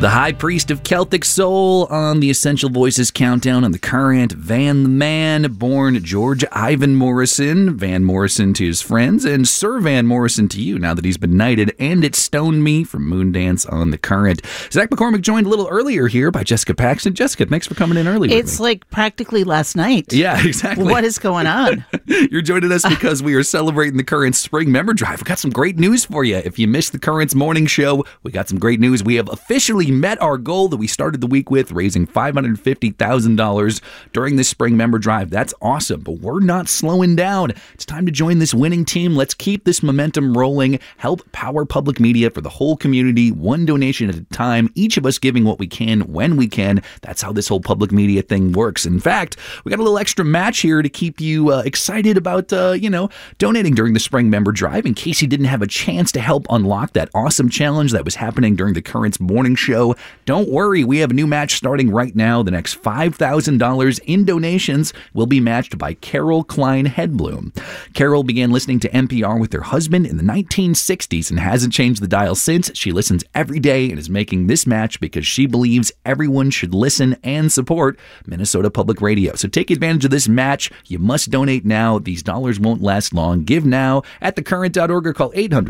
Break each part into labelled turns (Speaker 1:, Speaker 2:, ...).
Speaker 1: The high priest of Celtic soul on the Essential Voices countdown on the Current, Van the Man, born George Ivan Morrison, Van Morrison to his friends, and Sir Van Morrison to you now that he's been knighted, and It Stoned Me from Moondance on the Current. Zach McCormick joined a little earlier here by Jessica Paxton. Jessica, thanks for coming in early with me.
Speaker 2: It's like practically last night.
Speaker 1: Yeah, exactly.
Speaker 2: What is going on?
Speaker 1: You're joining us because we are celebrating the Current Spring Member Drive. We got some great news for you. If you missed the Current's morning show, we got some great news. We have officially met our goal that we started the week with, raising $550,000 during this Spring Member Drive. That's awesome, but we're not slowing down. It's time to join this winning team. Let's keep this momentum rolling. Help power public media for the whole community, one donation at a time, each of us giving what we can when we can. That's how this whole public media thing works. In fact, we got a little extra match here to keep you excited about, donating during the Spring Member Drive in case you didn't have a chance to help unlock that awesome challenge that was happening during the Current's morning show. Don't worry, we have a new match starting right now. The next $5,000 in donations will be matched by Carol Klein Hedblum. Carol began listening to NPR with her husband in the 1960s and hasn't changed the dial since. She listens every day and is making this match because she believes everyone should listen and support Minnesota Public Radio. So take advantage of this match. You must donate now. These dollars won't last long. Give now at thecurrent.org or call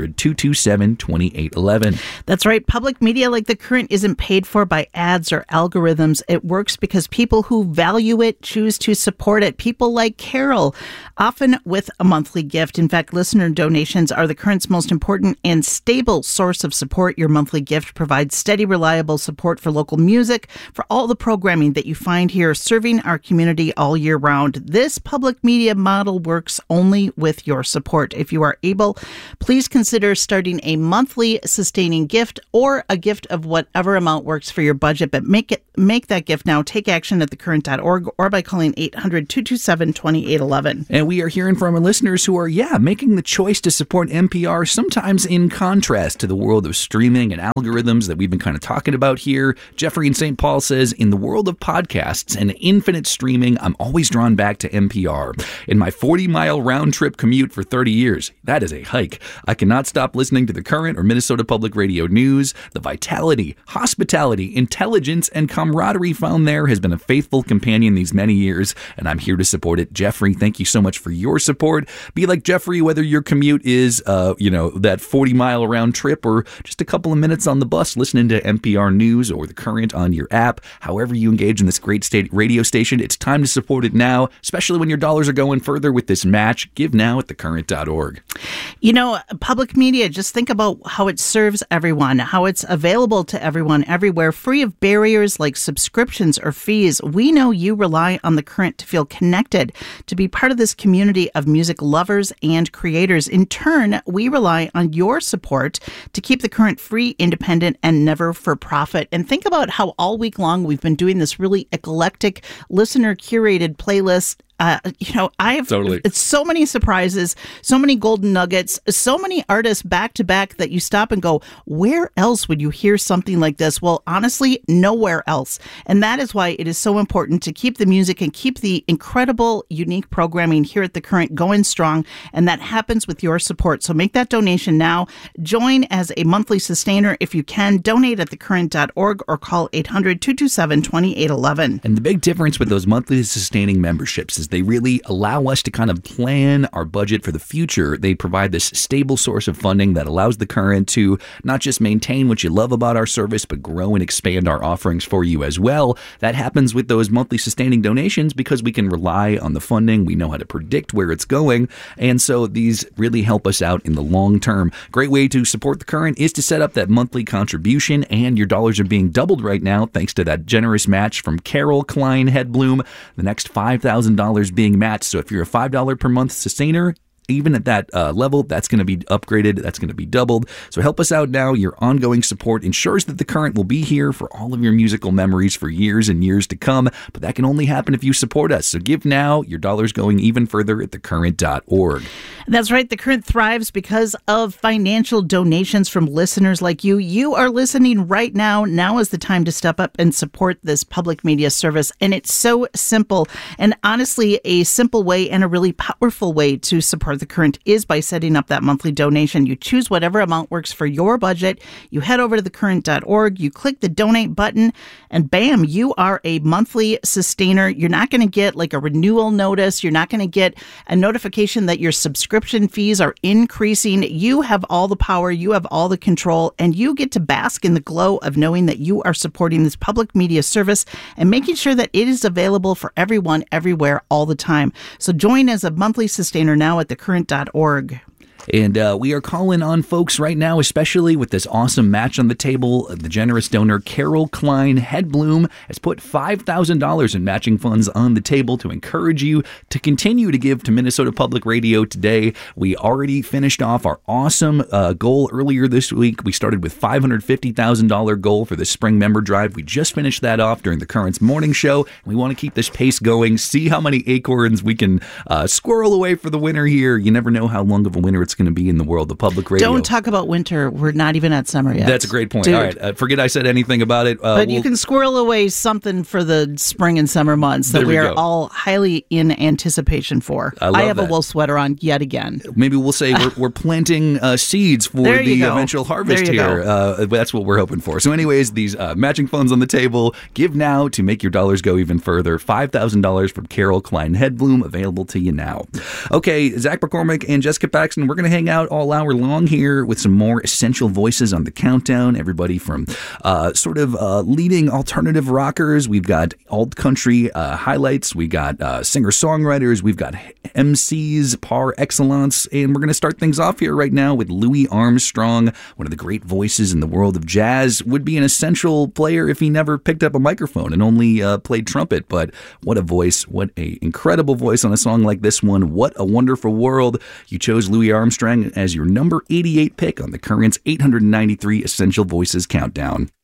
Speaker 1: 800-227-2811.
Speaker 2: That's right. Public media like The Current isn't paid for by ads or algorithms. It works because people who value it choose to support it. People like Carol, often with a monthly gift. In fact, listener donations are The Current's most important and stable source of support. Your monthly gift provides steady, reliable support for local music, for all the programming that you find here, serving our community all year round. This public media model works only with your support. If you are able, please consider starting a monthly sustaining gift or a gift of whatever amount works for your budget, but make that gift now. Take action at thecurrent.org or by calling 800-227-2811.
Speaker 1: And we are hearing from our listeners who are, making the choice to support NPR, sometimes in contrast to the world of streaming and algorithms that we've been kind of talking about here. Jeffrey in St. Paul says, in the world of podcasts and infinite streaming, I'm always drawn back to NPR. In my 40-mile round-trip commute for 30 years, that is a hike. I cannot stop listening to The Current or Minnesota Public Radio News. The vitality, hospitality, intelligence, and camaraderie found there has been a faithful companion these many years, and I'm here to support it. Jeffrey, thank you so much for your support. Be like Jeffrey, whether your commute is, that 40-mile round trip or just a couple of minutes on the bus listening to NPR News or The Current on your app. However you engage in this great radio station, it's time to support it now, especially when your dollars are going further with this match. Give now at thecurrent.org.
Speaker 2: Public media, just think about how it serves everyone, how it's available to everyone everywhere, free of barriers like subscriptions or fees. We know you rely on The Current to feel connected, to be part of this community of music lovers and creators. In turn, we rely on your support to keep The Current free, independent, and never for profit. And think about how all week long we've been doing this really eclectic, listener-curated playlist. It's so many surprises, so many golden nuggets, so many artists back to back that you stop and go, where else would you hear something like this? Well, honestly, nowhere else. And that is why it is so important to keep the music and keep the incredible, unique programming here at The Current going strong. And that happens with your support. So make that donation now. Join as a monthly sustainer if you can. Donate at thecurrent.org or call 800-227-2811.
Speaker 1: And the big difference with those monthly sustaining memberships is they really allow us to kind of plan our budget for the future. They provide this stable source of funding that allows The Current to not just maintain what you love about our service, but grow and expand our offerings for you as well. That happens with those monthly sustaining donations because we can rely on the funding. We know how to predict where it's going. And so these really help us out in the long term. Great way to support The Current is to set up that monthly contribution, and your dollars are being doubled right now thanks to that generous match from Carol Klein Hedblum. The next $5,000 being matched. So if you're a $5 per month sustainer, even at that level, that's going to be upgraded. That's going to be doubled. So help us out now. Your ongoing support ensures that The Current will be here for all of your musical memories for years and years to come. But that can only happen if you support us. So give now. Your dollar's going even further at thecurrent.org.
Speaker 2: That's right. The Current thrives because of financial donations from listeners like you. You are listening right now. Now is the time to step up and support this public media service. And it's so simple, and honestly, a simple way and a really powerful way to support support the Current is by setting up that monthly donation. You choose whatever amount works for your budget. You head over to thecurrent.org, you click the donate button, and bam, you are a monthly sustainer. You're not going to get like a renewal notice. You're not going to get a notification that your subscription fees are increasing. You have all the power, you have all the control, and you get to bask in the glow of knowing that you are supporting this public media service and making sure that it is available for everyone, everywhere, all the time. So join as a monthly sustainer now at thecurrent.org.
Speaker 1: And we are calling on folks right now, especially with this awesome match on the table. The generous donor, Carol Klein Hedblum, has put $5,000 in matching funds on the table to encourage you to continue to give to Minnesota Public Radio today. We already finished off our awesome goal earlier this week. We started with $550,000 goal for the spring member drive. We just finished that off during the Current's morning show. We want to keep this pace going, see how many acorns we can squirrel away for the winter here. You never know how long of a winter it's going to be in the world of public radio.
Speaker 2: Don't talk about winter. We're not even at summer yet.
Speaker 1: That's a great point.
Speaker 2: Dude.
Speaker 1: All right. Forget I said anything about it.
Speaker 2: But you can squirrel away something for the spring and summer months that we are all highly in anticipation for. I have a wool sweater on yet again.
Speaker 1: Maybe we'll say we're planting seeds for the eventual harvest here. That's what we're hoping for. So anyways, these matching funds on the table. Give now to make your dollars go even further. $5,000 from Carol Klein Hedblum, available to you now. Okay, Zach McCormick and Jessica Paxton, we're going to hang out all hour long here with some more essential voices on the countdown. Everybody from sort of leading alternative rockers. We've got alt country highlights. We got singer-songwriters. We've got MCs par excellence. And we're going to start things off here right now with Louis Armstrong, one of the great voices in the world of jazz. Would be an essential player if he never picked up a microphone and only played trumpet. But what a voice. What an incredible voice on a song like this one. What a wonderful world. You chose Louis Armstrong as your number 88 pick on the Current's 893 Essential Voices Countdown.